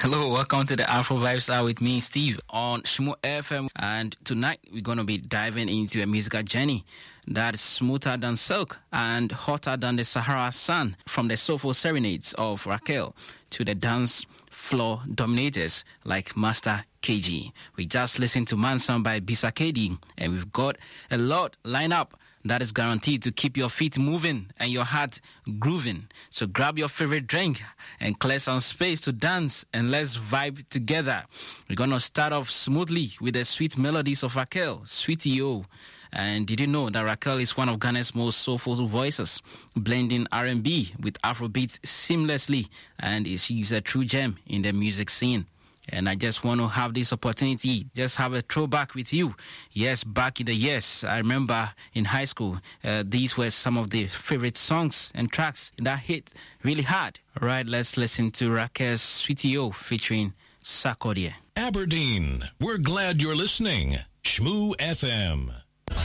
Hello, welcome to the Afro Vibes Hour with me, Steve, on Shmo FM. And tonight we're going to be diving into a musical journey that is smoother than silk and hotter than the Sahara sun, from the soulful serenades of Raquel to the dance floor dominators like Master KG. We just listened to Manson by Bisa KD, and we've got a lot lined up that is guaranteed to keep your feet moving and your heart grooving. So grab your favorite drink and clear some space to dance, and let's vibe together. We're going to start off smoothly with the sweet melodies of Raquel, Sweetie O. And did you know that Raquel is one of Ghana's most soulful voices, blending R&B with Afrobeat seamlessly, and she's a true gem in the music scene. And I just want to have this opportunity, just have a throwback with you. Yes, back in the years, I remember in high school, these were some of the favorite songs and tracks that hit really hard. All right, let's listen to Raquel's Sweetie O featuring Sarkodie. Aberdeen, we're glad you're listening. Shmoo FM.